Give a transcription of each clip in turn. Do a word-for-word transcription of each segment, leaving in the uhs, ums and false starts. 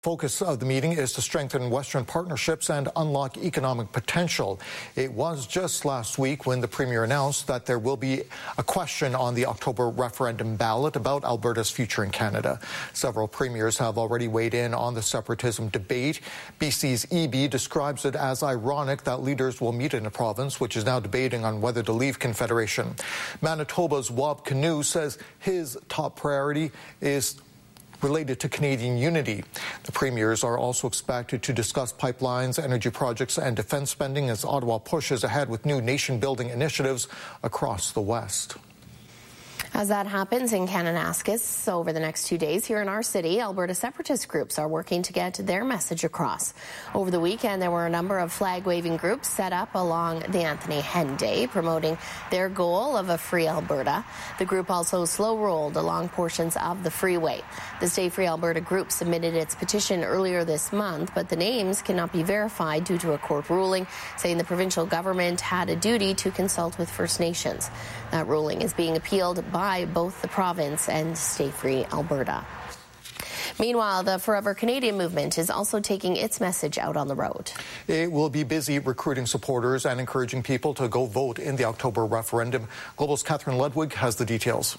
Focus of the meeting is to strengthen Western partnerships and unlock economic potential. It was just last week when the Premier announced that there will be a question on the October referendum ballot about Alberta's future in Canada. Several premiers have already weighed in on the separatism debate. B C's E B describes it as ironic that leaders will meet in a province which is now debating on whether to leave Confederation. Manitoba's Wab Kinew says his top priority is related to Canadian unity. The premiers are also expected to discuss pipelines, energy projects, and defense spending as Ottawa pushes ahead with new nation-building initiatives across the West. As that happens in Kananaskis over the next two days here in our city, Alberta separatist groups are working to get their message across. Over the weekend, there were a number of flag-waving groups set up along the Anthony Henn Day, promoting their goal of a free Alberta. The group also slow-rolled along portions of the freeway. The Stay Free Alberta group submitted its petition earlier this month, but the names cannot be verified due to a court ruling saying the provincial government had a duty to consult with First Nations. That ruling is being appealed by both the province and Stay Free Alberta. Meanwhile, the Forever Canadian movement is also taking its message out on the road. It will be busy recruiting supporters and encouraging people to go vote in the October referendum. Global's Catherine Ludwig has the details.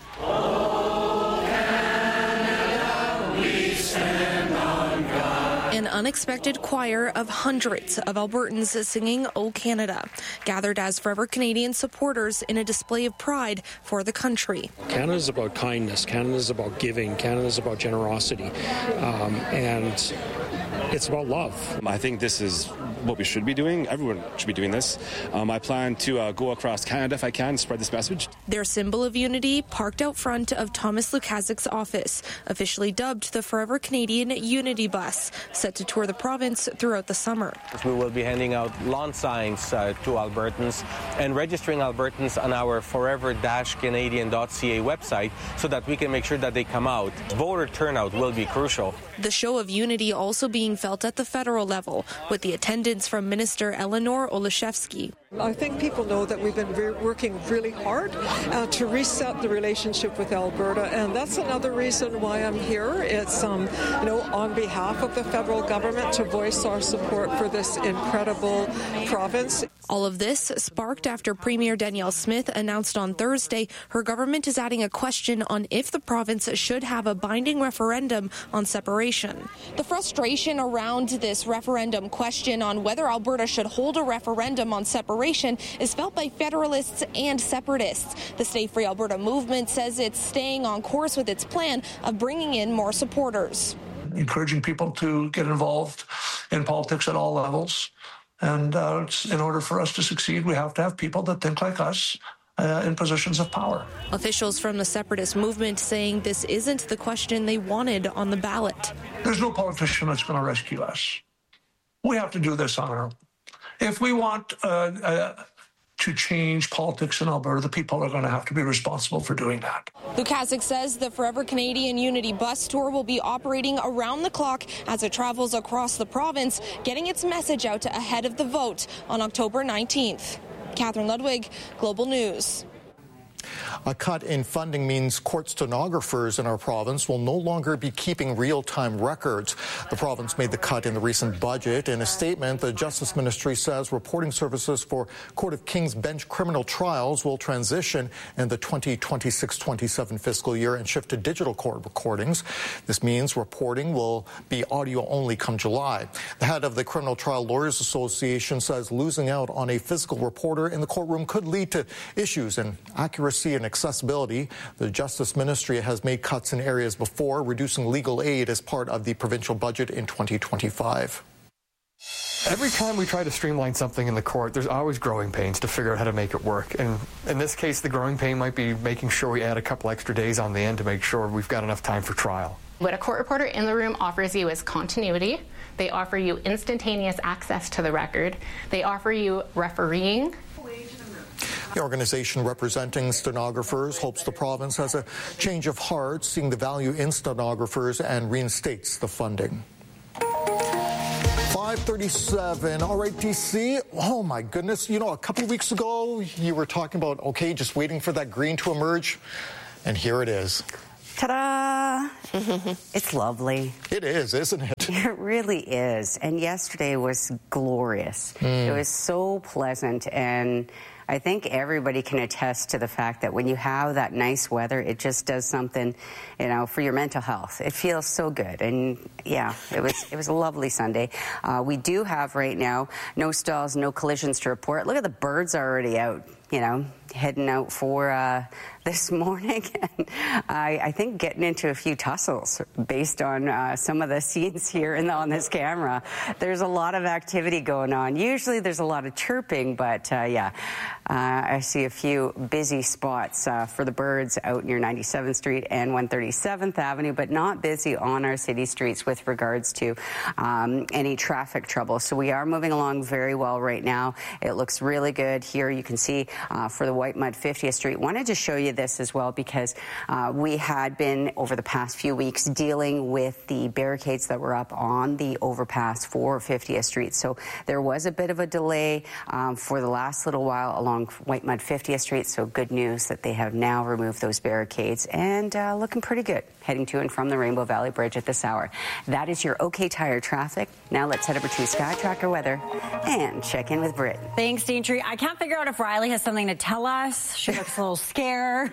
An unexpected choir of hundreds of Albertans singing "O Canada" gathered as Forever Canadian supporters in a display of pride for the country. Canada is about kindness. Canada is about giving. Canada is about generosity. Um, and it's about love. I think this is what we should be doing. Everyone should be doing this. Um, I plan to uh, go across Canada if I can, spread this message. Their symbol of unity parked out front of Thomas Lukaszik's office, officially dubbed the Forever Canadian Unity Bus, set to tour the province throughout the summer. We will be handing out lawn signs uh, to Albertans and registering Albertans on our forever canadian dot c a website so that we can make sure that they come out. Voter turnout will be crucial. The show of unity also being felt at the federal level, with the attendance from Minister Eleanor Olszewski. I think people know that we've been re- working really hard uh, to reset the relationship with Alberta, and that's another reason why I'm here. It's, um, you know, on behalf of the federal government to voice our support for this incredible province. All of this sparked after Premier Danielle Smith announced on Thursday her government is adding a question on if the province should have a binding referendum on separation. The frustration around this referendum question on whether Alberta should hold a referendum on separation is felt by Federalists and Separatists. The Stay Free Alberta movement says it's staying on course with its plan of bringing in more supporters. Encouraging people to get involved in politics at all levels. And uh, it's, in order for us to succeed, we have to have people that think like us uh, in positions of power. Officials from the Separatist movement saying this isn't the question they wanted on the ballot. There's no politician that's going to rescue us. We have to do this on our own. If we want uh, uh, to change politics in Alberta, the people are going to have to be responsible for doing that. Lukaszik says the Forever Canadian Unity Bus Tour will be operating around the clock as it travels across the province, getting its message out ahead of the vote on October nineteenth. Catherine Ludwig, Global News. A cut in funding means court stenographers in our province will no longer be keeping real-time records. The province made the cut in the recent budget. In a statement, the Justice Ministry says reporting services for Court of King's Bench criminal trials will transition in the twenty twenty-six twenty-seven fiscal year and shift to digital court recordings. This means reporting will be audio only come July. The head of the Criminal Trial Lawyers Association says losing out on a physical reporter in the courtroom could lead to issues in accuracy and accessibility. The Justice Ministry has made cuts in areas before, reducing legal aid as part of the provincial budget in twenty twenty-five. Every time we try to streamline something in the court, there's always growing pains to figure out how to make it work. And in this case, the growing pain might be making sure we add a couple extra days on the end to make sure we've got enough time for trial. What a court reporter in the room offers you is continuity. They offer you instantaneous access to the record. They offer you refereeing. The organization representing stenographers hopes the province has a change of heart, seeing the value in stenographers, and reinstates the funding. five thirty-seven. All right, D C. Oh, my goodness. You know, a couple of weeks ago, you were talking about, okay, just waiting for that green to emerge. And here it is. Ta-da! It's lovely. It is, isn't it? It really is. And yesterday was glorious. Mm. It was so pleasant, and I think everybody can attest to the fact that when you have that nice weather, it just does something, you know, for your mental health. It feels so good. And yeah, it was it was a lovely Sunday. Uh, we do have right now no stalls, no collisions to report. Look at the birds already out, you know, heading out for uh, this morning. And I, I think getting into a few tussles based on uh, some of the scenes here in the, on this camera. There's a lot of activity going on. Usually there's a lot of chirping, but uh, yeah, uh, I see a few busy spots uh, for the birds out near ninety-seventh Street and one thirty-seventh Avenue, but not busy on our city streets with regards to um, any traffic trouble. So we are moving along very well right now. It looks really good here. You can see uh, for the Whitemud fiftieth Street. Wanted to show you this as well because uh, we had been over the past few weeks dealing with the barricades that were up on the overpass for fiftieth Street. So there was a bit of a delay um, for the last little while along Whitemud fiftieth Street. So good news that they have now removed those barricades and uh, looking pretty good heading to and from the Rainbow Valley Bridge at this hour. That is your OK Tire traffic. Now let's head over to Sky Tracker weather and check in with Britt. Thanks, Daintree. I can't figure out if Riley has something to tell us. She looks a little scared.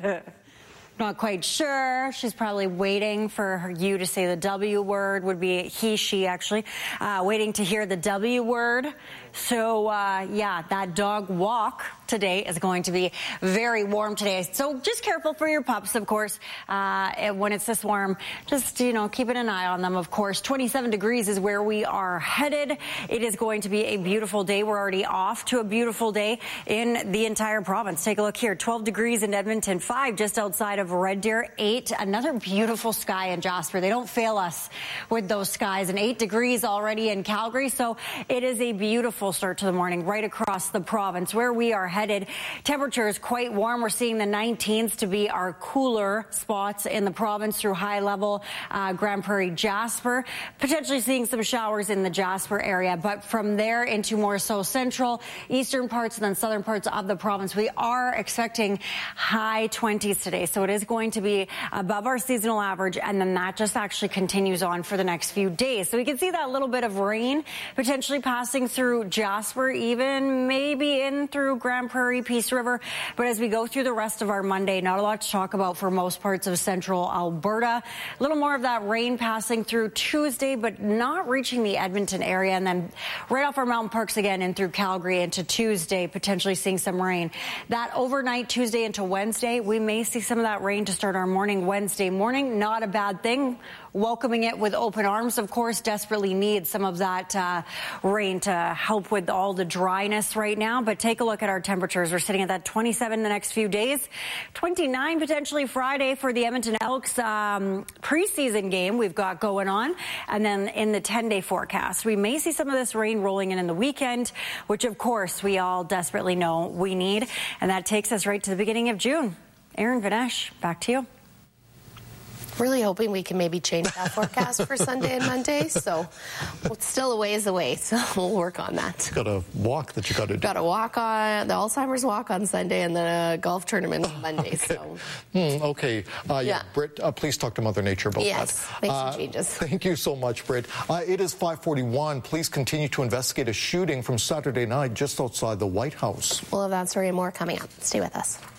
Not quite sure. She's probably waiting for her, you to say the W word. Would be he, she, actually. Uh, waiting to hear the W word. So, uh, yeah, that dog walk today is going to be very warm today. So just careful for your pups, of course. Uh, and when it's this warm, just, you know, keeping an eye on them, of course. twenty-seven degrees is where we are headed. It is going to be a beautiful day. We're already off to a beautiful day in the entire province. Take a look here. twelve degrees in Edmonton, five just outside of Red Deer, eight. Another beautiful sky in Jasper. They don't fail us with those skies. And eight degrees already in Calgary. So it is a beautiful start to the morning right across the province where we are headed. Temperature is quite warm. We're seeing the nineteens to be our cooler spots in the province through high level uh, Grand Prairie, Jasper. Potentially seeing some showers in the Jasper area, but from there into more so central, eastern parts and then southern parts of the province, we are expecting high twenties today. So it is going to be above our seasonal average, and then that just actually continues on for the next few days. So we can see that little bit of rain potentially passing through Jasper, even maybe in through Grand Prairie, Peace River. But as we go through the rest of our Monday, not a lot to talk about for most parts of central Alberta. A little more of that rain passing through Tuesday, but not reaching the Edmonton area. And then right off our mountain parks again and through Calgary into Tuesday, potentially seeing some rain. That overnight Tuesday into Wednesday, we may see some of that rain to start our morning Wednesday morning. Not a bad thing. Welcoming it with open arms, of course. Desperately need some of that uh, rain to help with all the dryness right now. But take a look at our temperatures. We're sitting at that twenty-seven the next few days. twenty-nine potentially Friday for the Edmonton Elks um, preseason game we've got going on. And then in the ten-day forecast, we may see some of this rain rolling in in the weekend, which, of course, we all desperately know we need. And that takes us right to the beginning of June. Aaron, Vinesh, back to you. Really hoping we can maybe change that forecast for Sunday and Monday. So it's still a ways away. So we'll work on that. Got a walk that you got to do. Got a walk on the Alzheimer's walk on Sunday, and then a golf tournament on Monday. Okay. So mm, okay. Uh, yeah. yeah. Britt, uh, please talk to Mother Nature about yes, that. Yes, make some uh, changes. Thank you so much, Britt. Uh, it is five forty-one. Please continue to investigate a shooting from Saturday night just outside the White House. We'll have that story and more coming up. Stay with us.